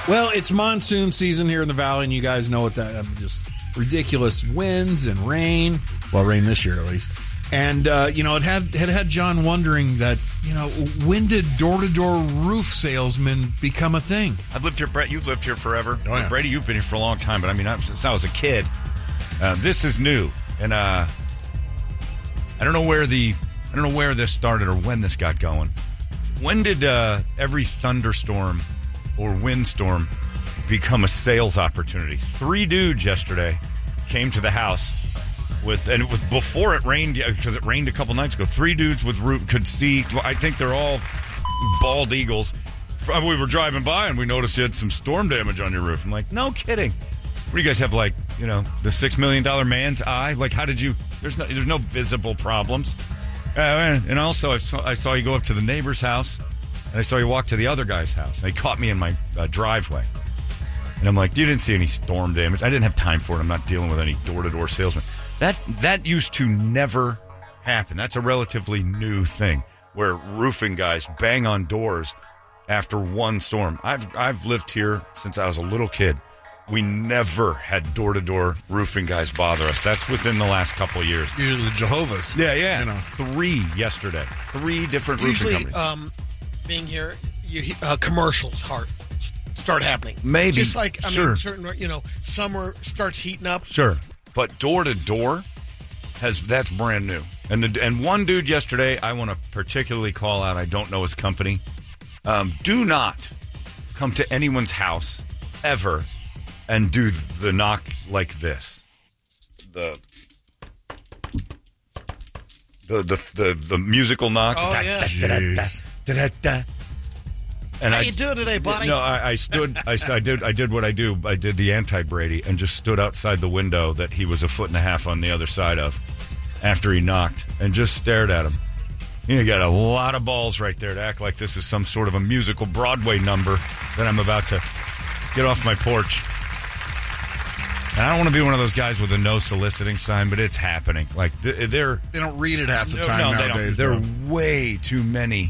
Well, it's monsoon season here in the Valley, and you guys know what that just ridiculous winds and rain. Well, rain this year at least. And, it had John wondering that, when did door-to-door roof salesmen become a thing? I've lived here, Brett. You've lived here forever. Oh, yeah. Brady, you've been here for a long time, but since I was a kid, this is new. And I don't know where this started or when this got going. When did every thunderstorm or windstorm become a sales opportunity? 3 dudes yesterday came to the house and it was before it rained, because it rained a couple nights ago. 3 dudes with roof could see. I think they're all bald eagles. We were driving by and we noticed you had some storm damage on your roof. I'm like, no kidding. What do you guys have, the $6 million man's eye? Like, how did you? There's no visible problems. And also, I saw you go up to the neighbor's house, and I saw you walk to the other guy's house. And he caught me in my driveway. And I'm like, you didn't see any storm damage. I didn't have time for it. I'm not dealing with any door-to-door salesman. That used to never happen. That's a relatively new thing, where roofing guys bang on doors after one storm. I've lived here since I was a little kid. We never had door-to-door roofing guys bother us. That's within the last couple of years. Usually the Jehovah's. Yeah. 3 yesterday. 3 different roofing companies. Being here, commercials start happening. Maybe. Just like, sure. certain, summer starts heating up. Sure. But door-to-door, that's brand new. And one dude yesterday, I want to particularly call out, I don't know his company. Do not come to anyone's house ever and do the knock like this. The musical knock. Oh, yeah. And How you doing today, buddy? No, I did what I do. I did the anti-Brady and just stood outside the window that he was a foot and a half on the other side of after he knocked and just stared at him. You got a lot of balls right there to act like this is some sort of a musical Broadway number that I'm about to get off my porch. And I don't want to be one of those guys with a no soliciting sign, but it's happening. Like they don't read it half the time nowadays. There are way too many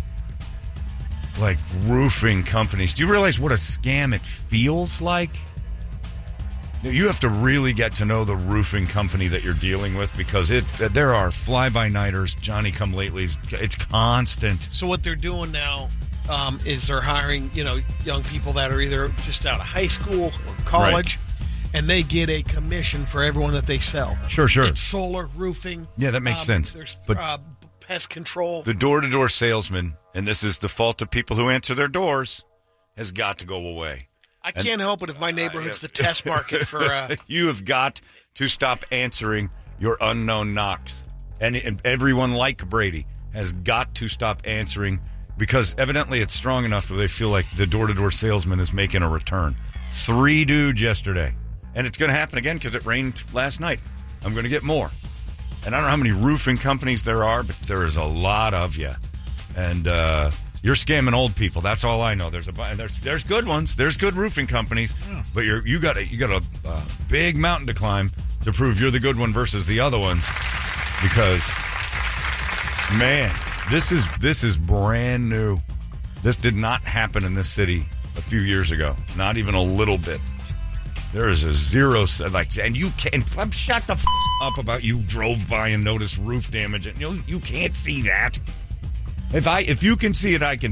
roofing companies. Do you realize what a scam it feels like? You have to really get to know the roofing company that you're dealing with, because there are fly-by-nighters, Johnny-come-latelys. It's constant. So what they're doing now is they're hiring, young people that are either just out of high school or college, right, and they get a commission for everyone that they sell. Sure. It's solar, roofing. Yeah, that makes sense. There's but pest control. The door-to-door salesman, and this is the fault of people who answer their doors, has got to go away. I can't help it if my neighborhood's the test market for... You have got to stop answering your unknown knocks. And everyone like Brady has got to stop answering, because evidently it's strong enough that they feel like the door-to-door salesman is making a return. 3 dudes yesterday. And it's going to happen again because it rained last night. I'm going to get more. And I don't know how many roofing companies there are, but there is a lot of you. And you're scamming old people. That's all I know. There's good ones. There's good roofing companies, but you got a big mountain to climb to prove you're the good one versus the other ones. Because, man, this is brand new. This did not happen in this city a few years ago. Not even a little bit. There is a zero, and you can't shut the up about you drove by and noticed roof damage. And you can't see that. If you can see it, I can